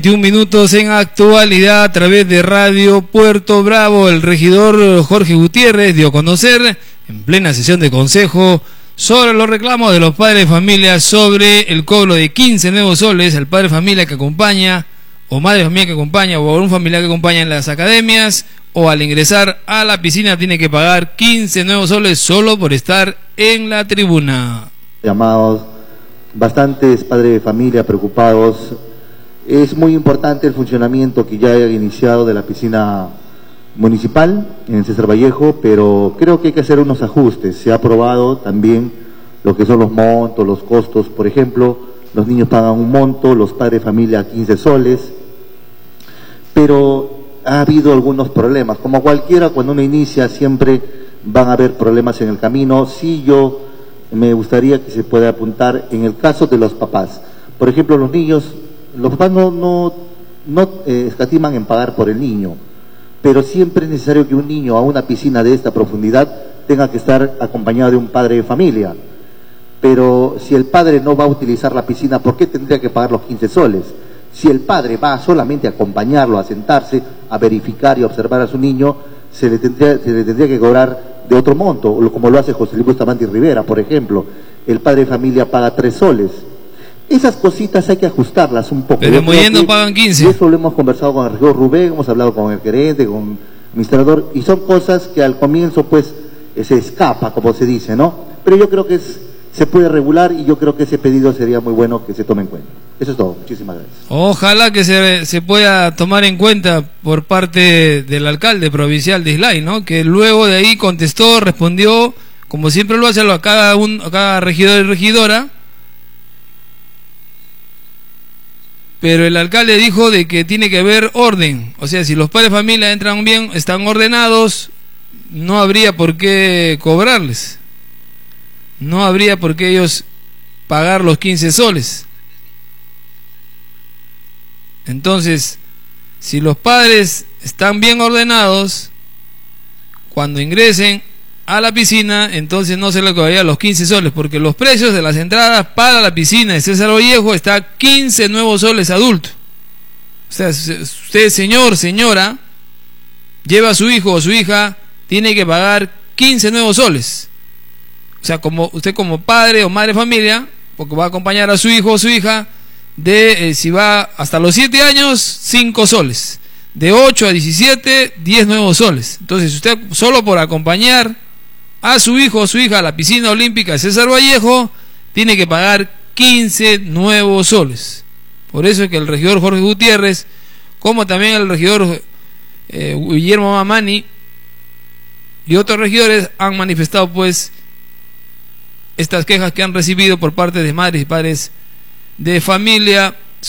21 minutos en actualidad a través de Radio Puerto Bravo. El regidor Jorge Gutiérrez dio a conocer en plena sesión de consejo sobre los reclamos de los padres de familia sobre el cobro de 15 nuevos soles al padre de familia que acompaña o madre de familia que acompaña o a un familiar que acompaña en las academias o al ingresar a la piscina tiene que pagar 15 nuevos soles solo por estar en la tribuna. Llamados bastantes padres de familia preocupados. Es muy importante el funcionamiento que ya haya iniciado de la piscina municipal en César Vallejo, pero creo que hay que hacer unos ajustes. Se ha aprobado también lo que son los montos, los costos. Por ejemplo, los niños pagan un monto, los padres de familia 15 soles, pero ha habido algunos problemas. Como cualquiera, cuando uno inicia siempre van a haber problemas en el camino. Sí, yo me gustaría que se pueda apuntar en el caso de los papás. Por ejemplo, los niños, los papás no escatiman en pagar por el niño, pero siempre es necesario que un niño a una piscina de esta profundidad tenga que estar acompañado de un padre de familia. Pero si el padre no va a utilizar la piscina, ¿por qué tendría que pagar los 15 soles? Si el padre va solamente a acompañarlo, a sentarse, a verificar y a observar a su niño, se le tendría que cobrar de otro monto, como lo hace José Luis Bustamante Rivera, por ejemplo. El padre de familia paga 3 soles. Esas cositas hay que ajustarlas un poco. Pero muy bien, no pagan 15. Eso lo hemos conversado con el regidor Rubén, hemos hablado con el gerente, con el administrador, y son cosas que al comienzo pues se escapa, como se dice, ¿no? Pero yo creo que se puede regular y yo creo que ese pedido sería muy bueno que se tome en cuenta. Eso es todo. Muchísimas gracias. Ojalá que se pueda tomar en cuenta por parte del alcalde provincial de Islay, ¿no? Que luego de ahí contestó, respondió, como siempre lo hace a cada regidor y regidora. Pero el alcalde dijo de que tiene que haber orden. O sea, si los padres de familia entran bien, están ordenados, no habría por qué cobrarles. No habría por qué ellos pagar los 15 soles. Entonces, si los padres están bien ordenados, cuando ingresen a la piscina, entonces no se le cobraría los 15 soles, porque los precios de las entradas para la piscina de César Vallejo está 15 nuevos soles adulto. O sea, usted, señor, señora, lleva a su hijo o su hija, tiene que pagar 15 nuevos soles. O sea, usted como padre o madre de familia, porque va a acompañar a su hijo o su hija, si va hasta los 7 años, 5 soles. De 8 a 17, 10 nuevos soles. Entonces, usted solo por acompañar a su hijo o su hija a la piscina olímpica de César Vallejo, tiene que pagar 15 nuevos soles. Por eso es que el regidor Jorge Gutiérrez, como también el regidor Guillermo Mamani y otros regidores han manifestado pues estas quejas que han recibido por parte de madres y padres de familia